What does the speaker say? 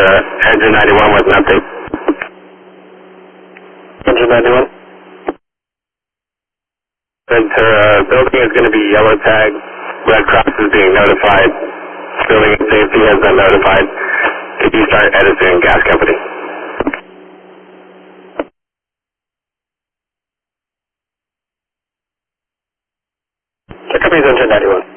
Engine 91 with an update. Engine 91. Ventura, building is going to be yellow tag. Red Cross is being notified. Building and safety has been notified. Could you start Edison Gas Company? Check company's Engine 91.